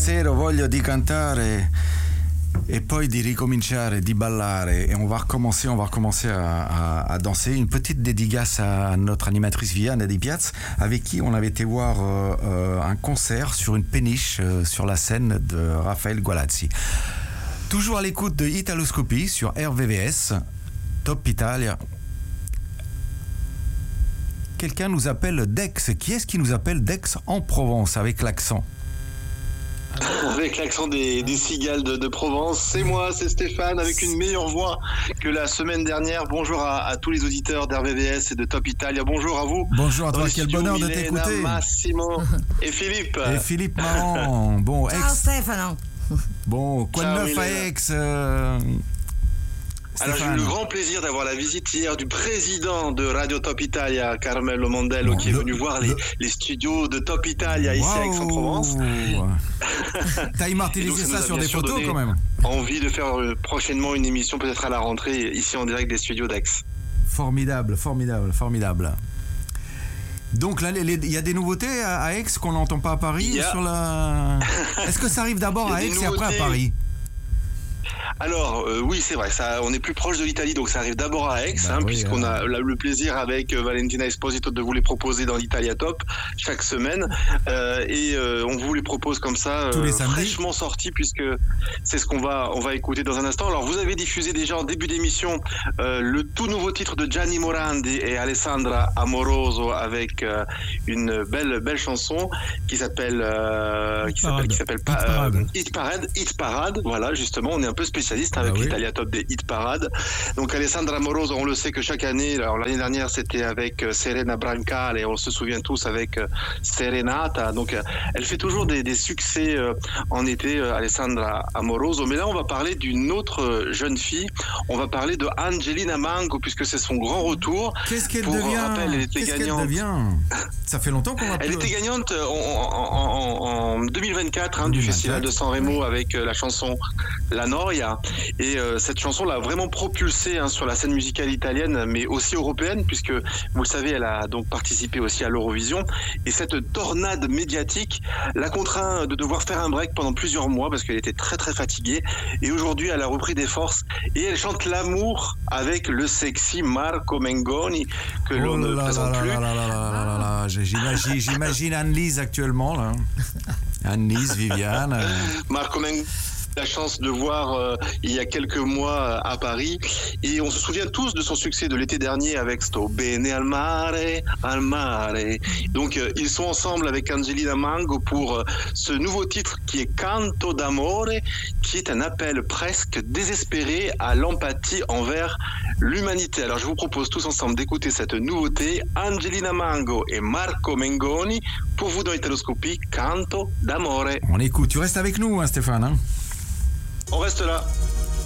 stasera ho voglia di cantare et poi di ricominciare, di ballare. Et on va recommencer à danser. Une petite dédicace à notre animatrice Viviane Di Piaz, avec qui on avait été voir un concert sur une péniche sur la scène de Raphaël Gualazzi. Toujours à l'écoute de Italoscopie sur RVVS, Top Italia. Quelqu'un nous appelle Dex. Qui est-ce qui nous appelle Dex en Provence avec l'accent? Avec l'accent des cigales de Provence. C'est moi, c'est Stéphane, avec une meilleure voix que la semaine dernière. Bonjour à tous les auditeurs d'RVVS et de Top Italia. Bonjour à vous. Bonjour à toi, quel bonheur de t'écouter. Massimo et Philippe. Et Philippe Marant. Bon, ciao Stefano. Bon, quoi de neuf à Aix Alors j'ai eu le grand plaisir d'avoir la visite hier du président de Radio Top Italia, Carmelo Mondello, qui est venu voir les studios de Top Italia ici à Aix-en-Provence. T'as immortalisé ça sur des photos quand même. Envie de faire prochainement une émission peut-être à la rentrée ici en direct des studios d'Aix. Formidable. Donc là, il y a des nouveautés à Aix qu'on n'entend pas à Paris sur la... Est-ce que ça arrive d'abord à Aix et après à Paris? Alors oui, c'est vrai, ça, on est plus proche de l'Italie, donc ça arrive d'abord à Aix, puisqu'on a le plaisir avec Valentina Esposito de vous les proposer dans l'Italia Top chaque semaine, et on vous les propose comme ça, fraîchement sortis, puisque c'est ce qu'on va écouter dans un instant. Alors vous avez diffusé déjà en début d'émission le tout nouveau titre de Gianni Morandi et Alessandra Amoroso avec une belle chanson qui s'appelle Hit Parade. Voilà, justement, on est un peu spécialiste avec l'Italia Top des Hit Parade. Donc Alessandra Amoroso, on le sait que chaque année, alors l'année dernière c'était avec Serena Brancale, et on se souvient tous avec Serenata. Donc elle fait toujours des succès en été, Alessandra Amoroso. Mais là on va parler d'une autre jeune fille. On va parler de Angelina Mango, puisque c'est son grand retour. Qu'est-ce qu'elle devient? Ça fait longtemps qu'on va. Elle était gagnante en 2024 du Festival de San Remo avec la chanson La Noria, et cette chanson l'a vraiment propulsée sur la scène musicale italienne, mais aussi européenne, puisque vous le savez, elle a donc participé aussi à l'Eurovision, et cette tornade médiatique l'a contraint de devoir faire un break pendant plusieurs mois parce qu'elle était très très fatiguée, et aujourd'hui elle a repris des forces et elle chante l'amour avec le sexy Marco Mengoni que l'on ne présente plus. J'imagine Anne-Lise actuellement là. Anne-Lise, Viviane. Marco Mengoni, la chance de voir il y a quelques mois à Paris, et on se souvient tous de son succès de l'été dernier avec Sto bene al mare. Donc ils sont ensemble avec Angelina Mango pour ce nouveau titre qui est Canto d'amore, qui est un appel presque désespéré à l'empathie envers l'humanité. Alors je vous propose tous ensemble d'écouter cette nouveauté, Angelina Mango et Marco Mengoni, pour vous dans Italoscopie, Canto d'amore. On écoute, tu restes avec nous Stéphane. On reste là.